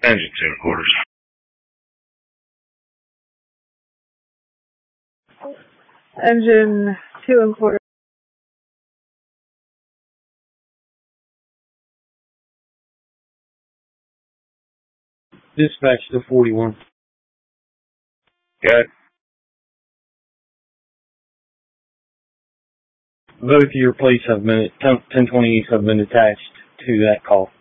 Engine 2 1/4. Engine 2 1/4. Dispatch to 41. Good. Both of your plates have been, 1020s have been attached to that call.